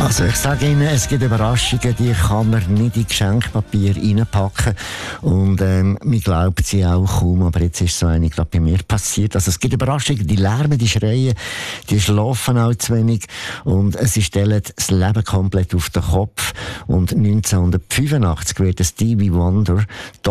Also ich sage Ihnen, es gibt Überraschungen, die kann man nicht in Geschenkpapier reinpacken. Und man glaubt sie auch kaum, aber jetzt ist so eine gerade bei mir passiert. Also es gibt Überraschungen, die lärmen, die schreien, die schlafen auch zu wenig und sie stellen das Leben komplett auf den Kopf. Und 1985 wird Stevie Wonder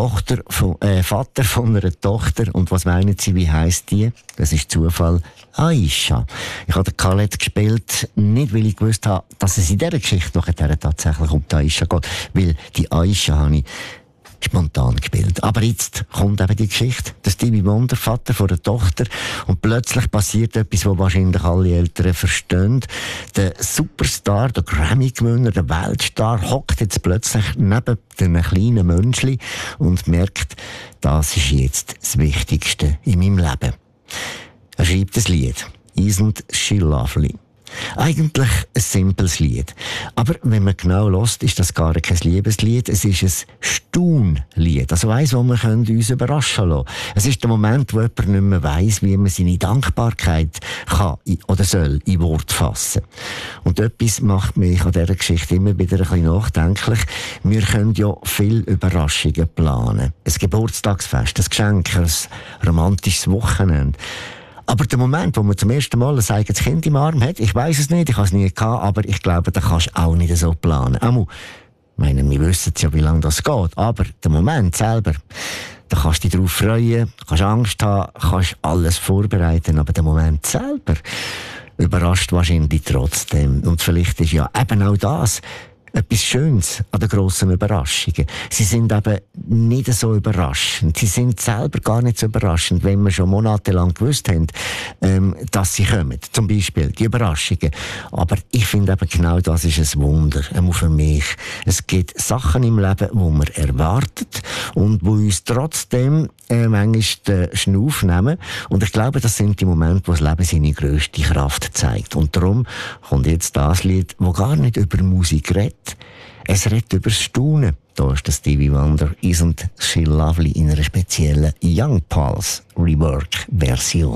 Vater von einer Tochter. Und was meinen Sie, wie heisst die? Das ist Zufall. Aisha. Ich habe Khaled gespielt, nicht weil ich gewusst habe, dass es in dieser Geschichte nachher tatsächlich um die Aisha geht, weil die Aisha habe ich spontan gespielt. Aber jetzt kommt eben die Geschichte. Der Stevie Wonder, Vater von einer Tochter, und plötzlich passiert etwas, was wahrscheinlich alle Eltern verstehen. Der Superstar, der Grammy-Gewinner, der Weltstar, hockt jetzt plötzlich neben einem kleinen Menschli und merkt, das ist jetzt das Wichtigste in meinem Leben. Er schreibt ein Lied. Isn't she lovely? Eigentlich ein simples Lied. Aber wenn man genau hört, ist das gar kein Liebeslied. Es ist ein Staunlied. Also eins, wo wir uns überraschen lassen können. Es ist der Moment, wo jemand nicht mehr weiss, wie man seine Dankbarkeit kann oder soll in Wort fassen. Und etwas macht mich an dieser Geschichte immer wieder ein bisschen nachdenklich. Wir können ja viele Überraschungen planen. Ein Geburtstagsfest, ein Geschenk, ein romantisches Wochenende. Aber der Moment, wo man zum ersten Mal ein eigenes Kind im Arm hat, ich weiss es nicht, ich habe es nie gehabt, aber ich glaube, da kannst du auch nicht so planen. Ich meine, wir wissen ja, wie lange das geht, aber der Moment selber, da kannst du dich darauf freuen, kannst Angst haben, kannst alles vorbereiten, aber der Moment selber überrascht wahrscheinlich trotzdem. Und vielleicht ist ja eben auch das etwas Schönes an den grossen Überraschungen. Sie sind eben nicht so überraschend. Sie sind selber gar nicht so überraschend, wenn wir schon monatelang gewusst haben, dass sie kommen. Zum Beispiel die Überraschungen. Aber ich finde eben genau das ist ein Wunder, auch für mich. Es gibt Sachen im Leben, die man erwartet und die uns trotzdem manchmal den Schnuff nehmen. Und ich glaube, das sind die Momente, wo das Leben seine grösste Kraft zeigt. Und darum kommt jetzt das Lied, das gar nicht über Musik redet. Es redet über das Staunen. Da ist der Stevie Wonder, Isn't She Lovely, in einer speziellen Young Pulse Rework-Version.